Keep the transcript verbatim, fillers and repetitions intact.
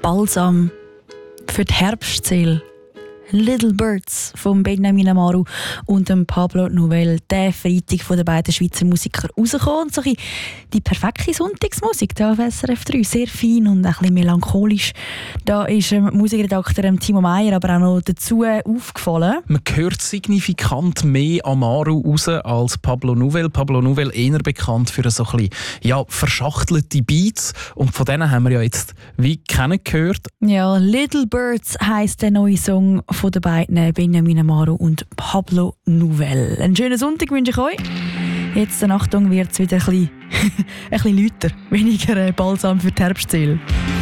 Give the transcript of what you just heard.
Balsam für die Herbstseele. Little Birds von Benjamin Amaru und dem Pablo Nouvel, der Freitag von den beiden Schweizer Musikern rausgekommen. Und so ein die perfekte Sonntagsmusik da auf S R F drei, sehr fein und ein bisschen melancholisch. Da ist ähm, Musikredakteur Timo Meyer aber auch noch dazu aufgefallen. Man hört signifikant mehr Amaru raus als Pablo Nouvel. Pablo Nouvel eher bekannt für so ein bisschen, ja, verschachtelte Beats und von denen haben wir ja jetzt wie kennengehört. Ja, Little Birds heisst der neue Song von den beiden, Benjamin Amaru und Pablo Nouvel. Einen schönen Sonntag wünsche ich euch. Jetzt, Achtung, wird es wieder ein bisschen, ein bisschen lauter, weniger Balsam für die Herbstseele.